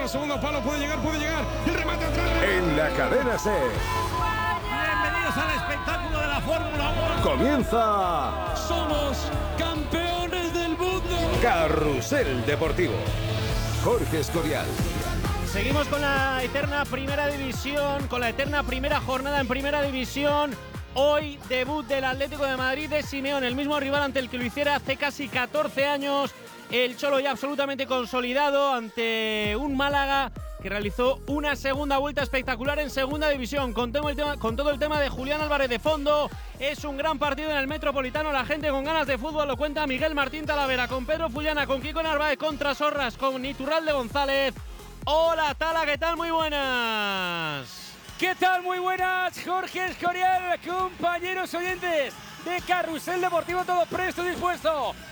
segundo palo, puede llegar. El remate atrás. En la cadena SER. Bienvenidos al espectáculo de la Fórmula 1. Comienza Somos campeones del mundo. Carrusel Deportivo. Jorge Escorial. Seguimos con la eterna primera división, con la eterna primera jornada en primera división. Hoy debut del Atlético de Madrid de Simeone, el mismo rival ante el que lo hiciera hace casi 14 años. El Cholo ya absolutamente consolidado ante un Málaga que realizó una segunda vuelta espectacular en segunda división. Con todo el tema de Julián Álvarez de fondo. Es un gran partido en el Metropolitano. La gente con ganas de fútbol lo cuenta Miguel Martín Talavera, con Pedro Fullana, con Kiko Narváez, con Trasorras, con Iturralde González. Hola Tala, ¿qué tal? Muy buenas. ¿Qué tal? Muy buenas, Jorge Escorial, compañeros oyentes de Carrusel Deportivo, todo presto y dispuesto